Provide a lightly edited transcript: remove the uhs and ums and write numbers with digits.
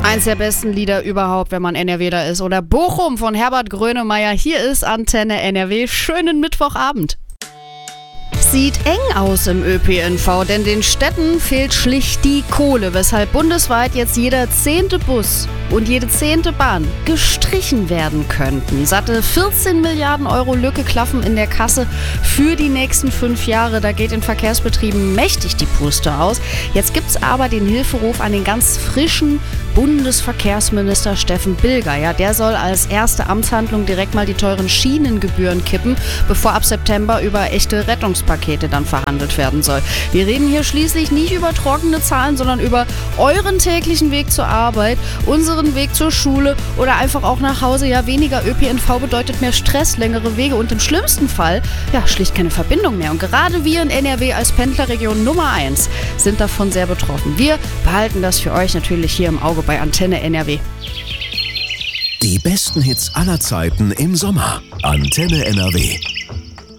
Eins der besten Lieder überhaupt, wenn man NRWler ist. Oder Bochum von Herbert Grönemeyer. Hier ist Antenne NRW. Schönen Mittwochabend. Sieht eng aus im ÖPNV, denn den Städten fehlt schlicht die Kohle, weshalb bundesweit jetzt jeder 10. Bus und jede 10. Bahn gestrichen werden könnten. Satte 14 Milliarden Euro Lücke klaffen in der Kasse für die nächsten 5 Jahre. Da geht den Verkehrsbetrieben mächtig die Puste aus. Jetzt gibt's aber den Hilferuf an den ganz frischen Bundesverkehrsminister Steffen Bilger. Ja, der soll als erste Amtshandlung direkt mal die teuren Schienengebühren kippen, bevor ab September über echte Rettungspakete dann verhandelt werden soll. Wir reden hier schließlich nicht über trockene Zahlen, sondern über euren täglichen Weg zur Arbeit, unseren Weg zur Schule oder einfach auch nach Hause. Ja, weniger ÖPNV bedeutet mehr Stress, längere Wege und im schlimmsten Fall, ja, schlicht keine Verbindung mehr. Und gerade wir in NRW als Pendlerregion Nummer 1 sind davon sehr betroffen. Wir behalten das für euch natürlich hier im Auge bei Antenne NRW. Die besten Hits aller Zeiten im Sommer. Antenne NRW.